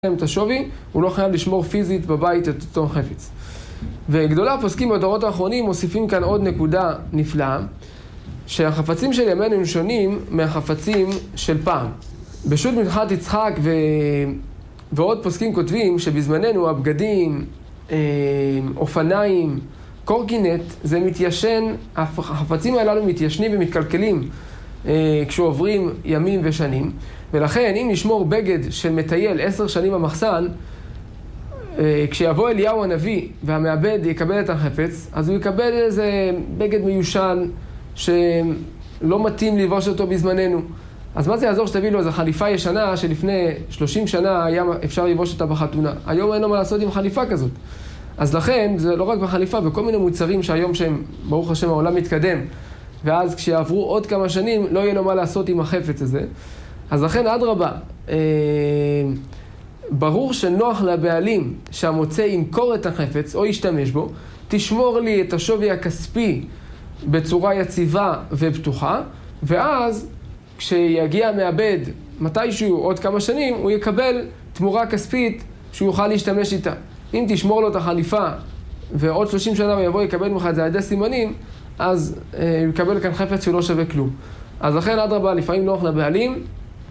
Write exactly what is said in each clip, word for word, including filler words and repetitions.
את השווי, הוא לא חייב לשמור פיזית בבית את אותו חפץ. וגדולי הפוסקים בדורות האחרונים מוסיפים כאן עוד נקודה נפלאה, שהחפצים של ימינו הם שונים מהחפצים של פעם. בשו"ת מנחת יצחק ו... ועוד פוסקים כותבים שבזמננו הבגדים, אופניים, קורקינט, זה מתיישן, החפצים הללו מתיישנים ומתקלקלים כשעוברים ימים ושנים. ולכן, אם נשמור בגד של מטייל עשר שנים במחסן, כשיבוא אליהו הנביא והמעבד יקבל את החפץ, אז הוא יקבל איזה בגד מיושן שלא מתאים לבוש אותו בזמננו. אז מה זה יעזור שתביא לו איזו חליפה ישנה שלפני שלושים שנה היה אפשר לבוש אותה בחתונה? היום אין לו מה לעשות עם חליפה כזאת. אז לכן, זה לא רק בחליפה, בכל מיני מוצרים שהיום שהם, ברוך השם, העולם מתקדם, ואז כשיעברו עוד כמה שנים לא יהיה לו מה לעשות עם החפץ הזה. אז לכן, אדרבה, אה, ברור שנוח לבעלים שהמוצא ימכור את החפץ או ישתמש בו, תשמור לי את השווי הכספי בצורה יציבה ופתוחה, ואז כשיגיע המעבד מתישהו עוד כמה שנים, הוא יקבל תמורה כספית שהוא יוכל להשתמש איתה. אם תשמור לו את החליפה ועוד שלושים שנה הוא יבוא יקבל ממך את זה על ידי סימנים, אז אה, הוא יקבל כאן חפץ שלא שווה כלום. אז לכן אדרבה, לפעמים נוח לבעלים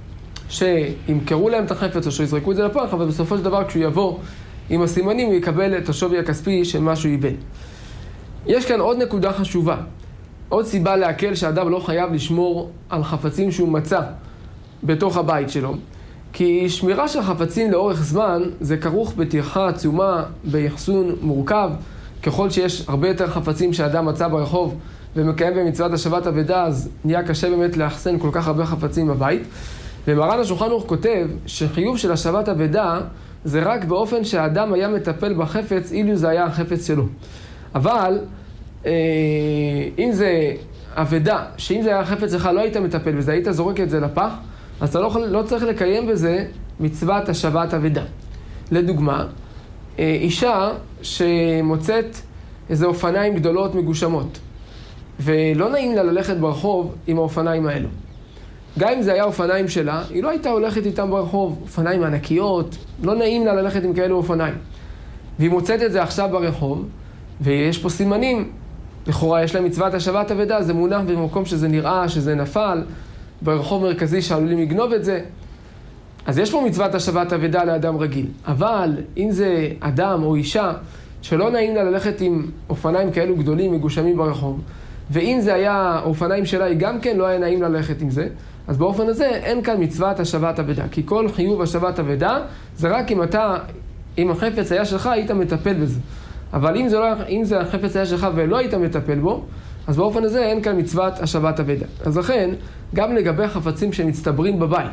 שימכרו להם את החפץ או שיזרקו את זה לפח, אבל בסופו של דבר כשהוא יבוא עם הסימנים הוא יקבל את השווי הכספי של מה שהוא איבד. יש כאן עוד נקודה חשובה, עוד סיבה להקל שאדם לא חייב לשמור על חפצים שהוא מצא בתוך הבית שלו, כי שמירה של חפצים לאורך זמן זה כרוך בטרחה עצומה, ביחסון מורכב. ככל שיש הרבה יותר חפצים שאדם מצא ברחוב ומקיים במצוות השבת אבדה, אז נהיה קשה באמת לאחסן כל כך הרבה חפצים בבית. ומרן השולחן ערוך כותב שחיוב של השבת אבדה זה רק באופן שהאדם היה מטפל בחפץ אילו זה היה החפץ שלו. אבל אה, אם זה אבדה, שאם זה היה החפץ שלך לא היית מטפל בזה, היית זורק את זה לפח, אז אתה לא, לא צריך לקיים בזה מצוות השבת אבדה. לדוגמה, אה, אישה שמוצאת איזה אופניים גדולות מגושמות, ולא נעים לה ללכת ברחוב עם האופניים האלו. גם אם זה היה אופניים שלה, היא לא הייתה הולכת איתם ברחוב, אופניים ענקיות, לא נעים לה ללכת עם כאלו אופניים. והיא מוצאת את זה עכשיו ברחוב, ויש פה סימנים. לכאורה יש לה מצוות השבת אבדה, זה מונח במקום שזה נראה, שזה נפל, ברחוב מרכזי שעלולים לגנוב את זה. אז יש פה מצוות השבת אבדה לאדם רגיל. אבל אם זה אדם או אישה שלא נעים לה ללכת עם אופניים כאלו גדולים, מגושמים ברחוב, ואם זה היה אופניים שלה, היא גם כן לא היה נעים ללכת עם זה, אז באופן הזה אין כאן מצוות השבת אבדה. כי כל חיוב השבת אבדה זה רק אם אתה, אם החפץ היה שלך, היית מטפל בזה. אבל אם זה, לא, אם זה החפץ היה שלך ולא היית מטפל בו, אז באופן הזה אין כאן מצוות השבת אבדה. אז לכן, גם לגבי חפצים שמצטברים בבית,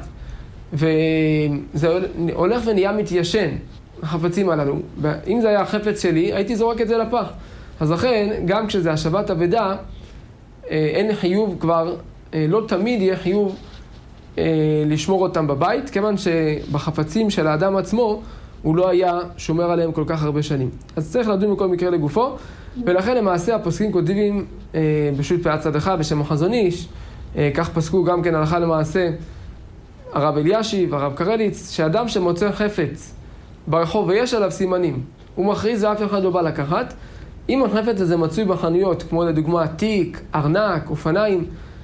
וזה הולך ונהיה מתיישן, החפצים הללו, ואם זה היה החפץ שלי, הייתי זורק את זה לפח. אז לכן, גם כשזה השבת אבדה, אין חיוב כבר, לא תמיד יהיה חיוב לשמור אותם בבית, כיוון שבחפצים של האדם עצמו, הוא לא היה שומר עליהם כל כך הרבה שנים. אז צריך לדון בכל מקרה לגופו, ולכן למעשה הפוסקים כותבים בשו"ת פאת צדקה בשם החזון איש, כך פסקו גם כן הלכה למעשה הרב אלישיב, הרב קרליץ, שאדם שמוצא חפץ ברחוב ויש עליו סימנים, הוא מכריז ואף אחד לא בא לקחת, אם החפץ הזה מצוי בחנויות, כמו לדוגמה תיק, ארנק, אופניים,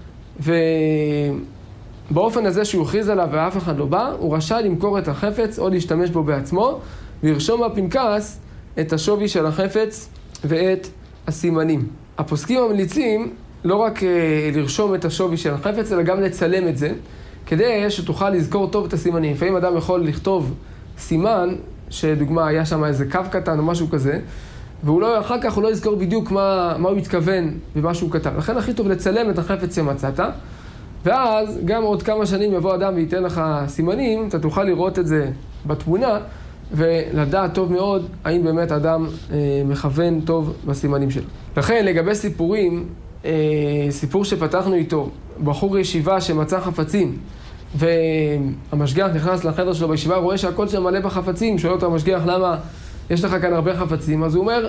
ובאופן הזה שהוא הכריז עליו ואף אחד לא בא, הוא רשאי למכור את החפץ או להשתמש בו בעצמו, וירשום בפנקס את השווי של החפץ ואת הסימנים. הפוסקים ממליצים לא רק לרשום את השווי של החפץ, אלא גם לצלם את זה, כדי שתוכל לזכור טוב את הסימנים. לפעמים אדם יכול לכתוב סימן, שדוגמה היה שם איזה קו קטן או משהו כזה, והוא לא, אחר כך הוא לא יזכור בדיוק מה, מה הוא התכוון ומה שהוא כתב. לכן הכי טוב לצלם את החפץ שמצאת, ואז גם עוד כמה שנים יבוא אדם וייתן לך סימנים, אתה תוכל לראות את זה בתמונה, ולדעת טוב מאוד האם באמת אדם אה, מכוון טוב בסימנים שלו. לכן לגבי סיפורים, אה, סיפור שפתחנו איתו, בחור ישיבה שמצא חפצים, והמשגיח נכנס לחדר שלו בישיבה, רואה שהכל שם מלא בחפצים, שואל אותו המשגיח למה יש לך כאן הרבה חפצים, אז הוא אומר,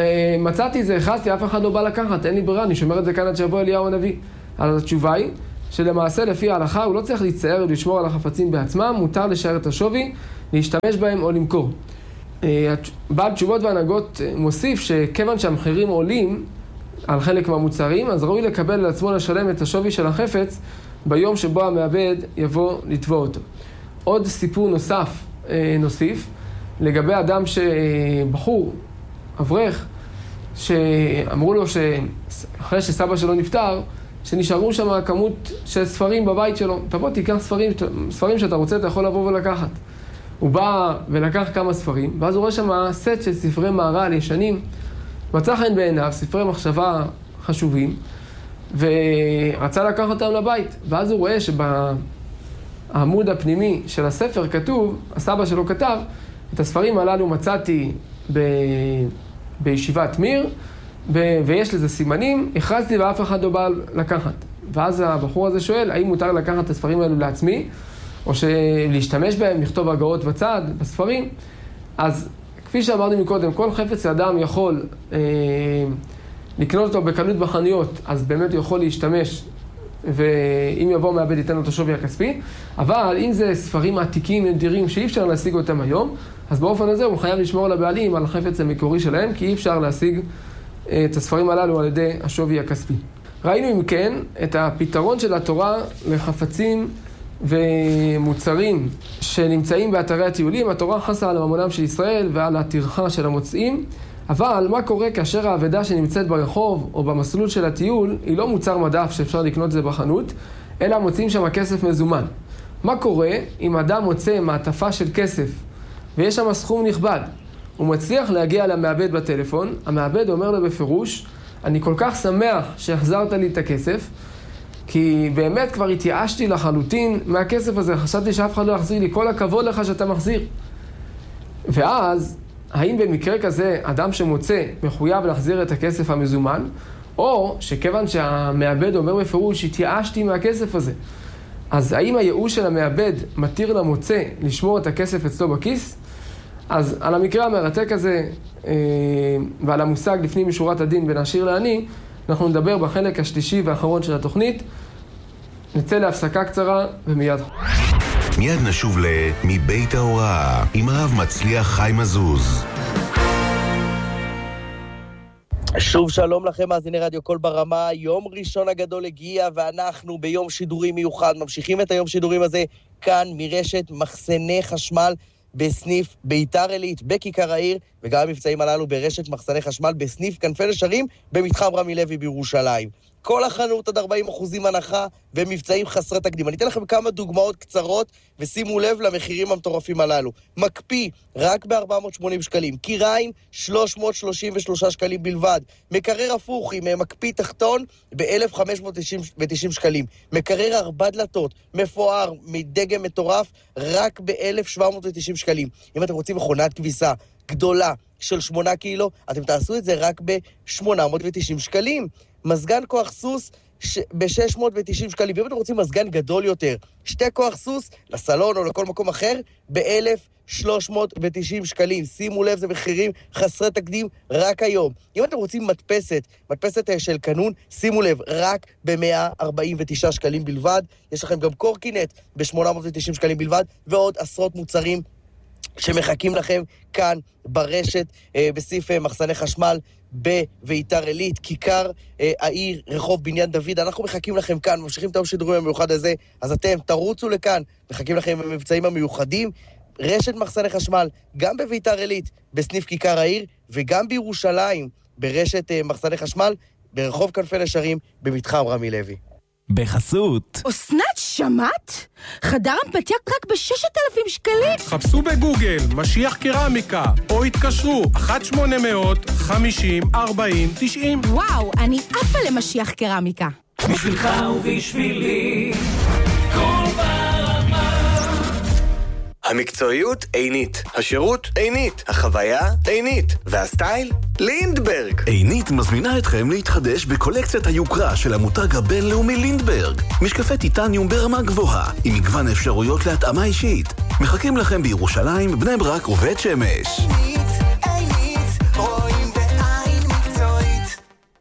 מצאתי זה, החסתי, אף אחד לא בא לקחת, אין לי ברירה, אני שומר את זה כאן עד שיבוא אליהו הנביא. אז התשובה היא שלמעשה לפי ההלכה הוא לא צריך להצטער ולשמור על החפצים בעצמם, מותר לשער את השווי, להשתמש בהם או למכור. בעל תשובות והנהגות מוסיף שכיוון שהמחירים עולים על חלק מהמוצרים, אז ראוי לקבל על עצמו לשלם את השווי של החפץ ביום שבו המעבד יבוא לתבוע אותו. עוד סיפור נוסף נוסיף, לגבי אדם שבחור, אברך, שאמרו לו שאחרי שסבא שלו נפטר, שנשארו שם כמות של ספרים בבית שלו. תבוא, תיקח ספרים, ספרים שאתה רוצה, אתה יכול לבוא ולקחת. הוא בא ולקח כמה ספרים, ואז הוא רואה שם סט של ספרי מהר"ל ישנים, מצא חן בעיניו, ספרי מחשבה חשובים, ורצה לקח אותם לבית. ואז הוא רואה שבעמוד הפנימי של הספר כתוב, הסבא שלו כתב, את הספרים הללו מצאתי ב... בישיבת מיר, ב... ויש לזה סימנים, הכרזתי ואף אחד לא בא לקחת. ואז הבחור הזה שואל, האם מותר לקחת את הספרים האלו לעצמי, או להשתמש בהם, לכתוב הגאות בצד, בספרים. אז כפי שאמרתי מקודם, כל חפץ אדם יכול אה, לקנות אותו בקלות בחנויות, אז באמת הוא יכול להשתמש, ואם יבוא מעבד ייתן לו את השווי הכספי. אבל אם זה ספרים עתיקים, נדירים, שאי אפשר להשיג אותם היום, אז באופן הזה הוא חייב לשמור לבעלים על החפץ המקורי שלהם, כי אי אפשר להשיג את הספרים הללו על ידי השווי הכספי. ראינו אם כן את הפתרון של התורה לחפצים ומוצרים שנמצאים באתרי הטיולים. התורה חסה על ממונם של ישראל ועל הטרחה של המוצאים, אבל מה קורה כאשר העבדה שנמצאת ברחוב או במסלול של הטיול היא לא מוצר מדף שאפשר לקנות את זה בחנות, אלא מוצאים שם כסף מזומן. מה קורה אם אדם מוצא מעטפה של כסף ויש שם סכום נכבד? הוא מצליח להגיע למעבד בטלפון, המעבד אומר לו בפירוש, אני כל כך שמח שהחזרת לי את הכסף, כי באמת כבר התייאשתי לחלוטין מהכסף הזה, חשבתי שאף אחד לא יחזיר לי, כל הכבוד לך שאתה מחזיר. ואז, האם במקרה כזה אדם שמוצא מחויב להחזיר את הכסף המזומן, או שכיוון שהמעבד אומר בפירוש, התייאשתי מהכסף הזה, אז האם הייאוש של המעבד מתיר למוצא לשמור את הכסף אצלו בכיס? אז על המקרה המרתק הזה ועל המושג לפנים משורת הדין בין עשיר לעני, אנחנו נדבר בחלק השלישי והאחרון של התוכנית. נצא להפסקה קצרה ומיד. מיד נשוב ל"מבית ההוראה" עם הרב מצליח חיים עזוז. שוב שלום לכם מאזיני רדיו קול ברמה. יום ראשון הגדול הגיע ואנחנו ביום שידורים מיוחד ממשיכים את היום שידורים הזה כאן מרשת מחסני חשמל בסניף ביתר עילית בכיכר העיר, וגם המבצעים הללו ברשת מחסני חשמל בסניף כנפי נשרים במתחם רמי לוי בירושלים. כל החנות עד ארבעים אחוז הנחה ומבצעים חסרי תקדים. אני אתן לכם כמה דוגמאות קצרות ושימו לב למחירים המטורפים הללו. מקפיא רק ב-ארבע מאות ושמונים שקלים, קיריים שלוש מאות שלושים ושלושה שקלים בלבד, מקרר הפוך עם מקפיא תחתון ב-אלף חמש מאות ותשעים שקלים, מקרר ארבע דלתות מפואר מדגם מטורף רק ב-אלף שבע מאות ותשעים שקלים. אם אתם רוצים מכונת כביסה גדולה של שמונה קילו, אתם תעשו את זה רק ב-שמונה מאות ותשעים שקלים. מזגן כוח סוס ש... ב-שש מאות ותשעים שקלים, ואם אתם רוצים מזגן גדול יותר, שתי כוח סוס לסלון או לכל מקום אחר, ב-אלף שלוש מאות ותשעים שקלים. שימו לב, זה מחירים חסרי תקדים רק היום. אם אתם רוצים מדפסת, מדפסת של קנון, שימו לב, רק ב-מאה ארבעים ותשעה שקלים בלבד. יש לכם גם קורקינט ב-שמונה מאות ותשעים שקלים בלבד, ועוד עשרות מוצרים שמחכים לכם כאן ברשת, אה, בסניף אה, מחסני חשמל בביתר עילית, כיכר אה, העיר, רחוב בניין דוד. אנחנו מחכים לכם כאן, ממשיכים את היום שידורים המיוחד הזה, אז אתם תרוצו לכאן, מחכים לכם במבצעים המיוחדים. רשת מחסני חשמל, גם בביתר עילית, בסניף כיכר העיר, וגם בירושלים, ברשת אה, מחסני חשמל, ברחוב כנפי נשרים, במתחם רמי לוי. בחסות אסנת, שמעת? חדר אמפתיה רק ב-ששת אלפים שקלים. חפשו בגוגל משיח קרמיקה או התקשרו אחת שמונה אפס אפס חמישים ארבעים תשעים. וואו, אני עפה למשיח קרמיקה. בשבילך ובשבילי כל ברמה. המקצועיות עינית, השירות עינית, החוויה עינית, והסטייל לינדברג. עינית מזמינה אתכם להתחדש בקולקציית היוקרה של המותג הבינלאומי לינדברג. משקפי טיטניום ברמה גבוהה, עם מגוון אפשרויות להתאמה אישית. מחכים לכם בירושלים, בני ברק ובית שמש. עינית, עינית, רואים בעין מקצועית.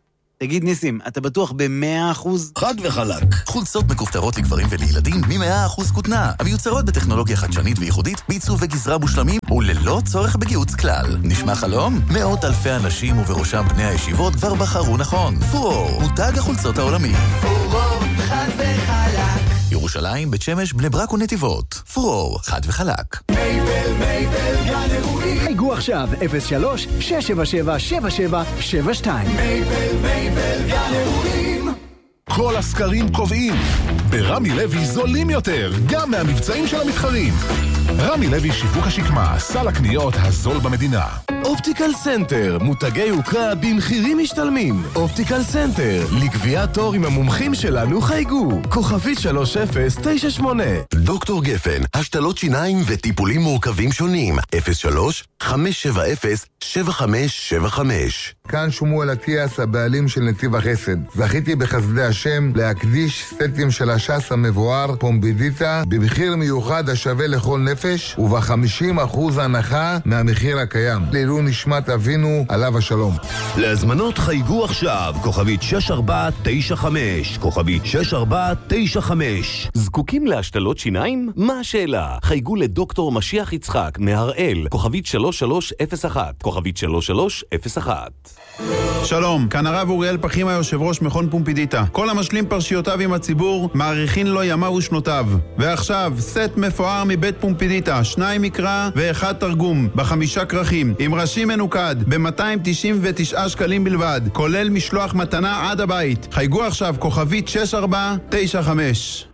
תגיד ניסים, אתה בטוח ב-מאה אחוז? חד וחלק. חולצות מכופתרות לגברים ולילדים מ-מאה אחוז כותנה, המיוצרות בטכנולוגיה חדשנית וייחודית, בעיצוב וגזרה מושלמים וללא צורך בגיוץ כלל. נשמע חלום? מאות אלפי אנשים ובראשם בני הישיבות כבר בחרו נכון. פורור, מותג החולצות העולמי. פורור, חד וחלק. ירושלים, בית שמש, בני ברק ונתיבות. פורור, חד וחלק. מייבל, מייבל, גן אירועים. חייגו עכשיו אפס שלוש שש שבע שבע שבע שבע שבע שתיים. מייבל, מייבל, גן אירועים. כל הסקרים קובעים, ברמי לוי זולים יותר, גם מהמבצעים של המתחרים. רמי לוי שיווק השקמה, סל הקניות הזול במדינה. אופטיקל סנטר, מותגי יוקרה במחירים משתלמים. אופטיקל סנטר, לקביעת תור עם המומחים שלנו חייגו. כוכבית שלוש אפס תשע שמונה. דוקטור גפן, השתלות שיניים וטיפולים מורכבים שונים. אפס שלוש חמש שבע אפס שבע חמש שבע חמש. כאן שמואל אטיאס, הבעלים של נתיב החסד. זכיתי בחסדי השם להקדיש סטים של הש"ס המבואר פומבידיטה במחיר מיוחד השווה לכל נפש וב-חמישים אחוז הנחה מהמחיר הקיים. לעילוי נשמת אבינו עליו השלום. להזמנות חייגו עכשיו, כוכבית שש ארבע תשע חמש, כוכבית שש ארבע תשע חמש. זקוקים להשתלות שיניים? מה השאלה? חייגו לדוקטור משיח יצחק מהראל, כוכבית שלוש שלוש אפס אחת, כוכבית שלוש שלוש אפס אחת. שלום, כאן הרב אוריאל פחימה, יושב ראש מכון פומפידיטה. כל המשלים פרשיותיו עם הציבור, מעריכין לו ימיו ושנותיו. ועכשיו, סט מפואר מבית פומפידיטה, שניים מקרא ואחד תרגום, בחמישה כרכים, עם ראשי מנוקד, ב-מאתיים תשעים ותשעה שקלים בלבד, כולל משלוח מתנה עד הבית. חייגו עכשיו, כוכבית שש ארבע תשע חמש.